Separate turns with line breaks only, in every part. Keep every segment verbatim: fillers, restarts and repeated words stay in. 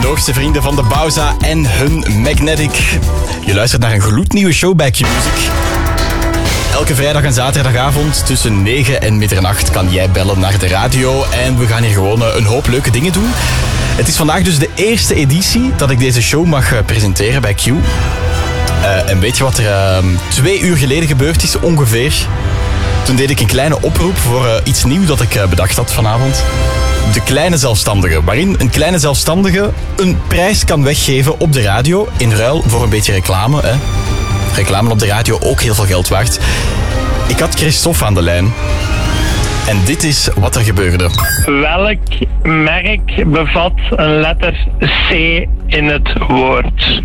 Noorse vrienden van de Bauza en hun Magnetic. Je luistert naar een gloednieuwe show bij Q-Music. Elke vrijdag en zaterdagavond tussen negen en middernacht kan jij bellen naar de radio. En we gaan hier gewoon een hoop leuke dingen doen. Het is vandaag dus de eerste editie dat ik deze show mag presenteren bij Q. Uh, en weet je wat er uh, twee uur geleden gebeurd is ongeveer? Toen deed ik een kleine oproep voor uh, iets nieuws dat ik uh, bedacht had vanavond. De kleine zelfstandige, waarin een kleine zelfstandige een prijs kan weggeven op de radio in ruil voor een beetje reclame. Hè. Reclame op de radio ook heel veel geld waard. Ik had Christophe aan de lijn. En dit is wat er gebeurde.
Welk merk bevat een letter C in het woord?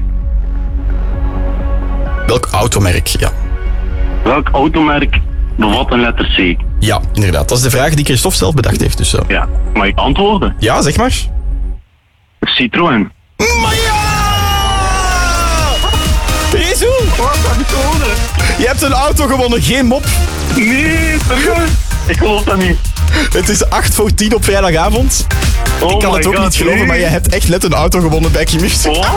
Welk automerk, ja.
Welk automerk bevat een letter C?
Ja, inderdaad. Dat is de vraag die Christophe zelf bedacht heeft. Dus, uh.
Ja, mag ik antwoorden?
Ja, zeg maar.
Citroën.
Maar ja! Jezu!
Wat heb ik gewonnen?
Je hebt een auto gewonnen, geen mop.
Nee, serieus? Ik geloof dat niet.
Het is acht voor tien op vrijdagavond.
Oh
ik kan het ook
God,
niet geloven,
nee.
maar jij hebt echt net een auto gewonnen bij Q-Music.
Wat?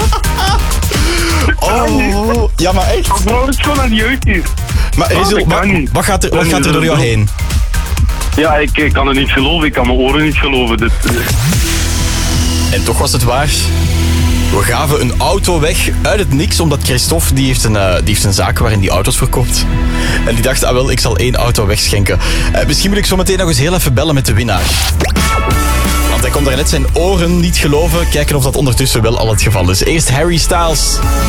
Oh, ja, maar echt.
Bro, het is gewoon aan die jeugd hier.
Maar
Oh,
Rizzo,
dat
wat,
kan niet.
wat gaat er, wat
Dat
gaat er
is
door jou
een-
heen?
Ja, ik, ik kan het niet geloven. Ik kan mijn oren niet geloven. Dit,
En toch was het waar. We gaven een auto weg uit het niks, omdat Christophe die heeft, een, uh, die heeft een zaak waarin die auto's verkoopt. En die dacht, ah wel, ik zal één auto wegschenken. Uh, misschien moet ik zo meteen nog eens heel even bellen met de winnaar. Want hij kon daar net zijn oren niet geloven. Kijken of dat ondertussen wel al het geval is. Eerst Harry Styles.